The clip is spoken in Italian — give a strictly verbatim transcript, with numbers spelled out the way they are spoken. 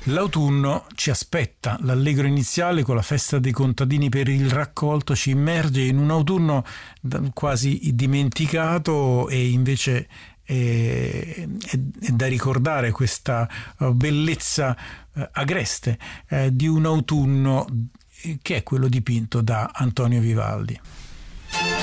L'autunno ci aspetta, l'allegro iniziale con la festa dei contadini per il raccolto ci immerge in un autunno quasi dimenticato, e invece è, è, è da ricordare questa bellezza agreste eh, di un autunno che è quello dipinto da Antonio Vivaldi.